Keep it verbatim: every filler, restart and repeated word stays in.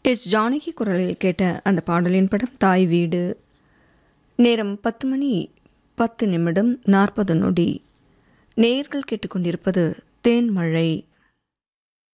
S Janaki குரலில் கேட்ட அந்த பாடலின் படம் தாய் வீடு. நேரம் பத்து மணி பத்து நிமிடம் நாற்பது நொடி. நேயர்கள் கேட்டுக்கொண்டிருப்பது தேன்மழை.